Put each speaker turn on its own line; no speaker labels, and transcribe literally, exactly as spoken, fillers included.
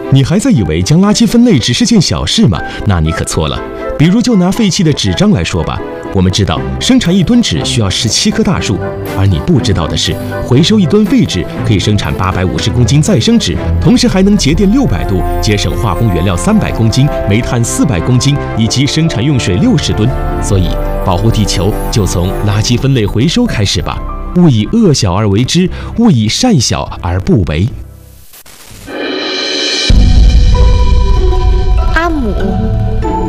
你还在以为将垃圾分类只是件小事吗？那你可错了。比如就拿废弃的纸张来说吧，我们知道生产一吨纸需要十七棵大树，而你不知道的是，回收一吨废纸可以生产八百五十公斤再生纸，同时还能节电六百度，节省化工原料三百公斤、煤炭四百公斤以及生产用水六十吨。所以，保护地球就从垃圾分类回收开始吧。勿以恶小而为之，勿以善小而不为。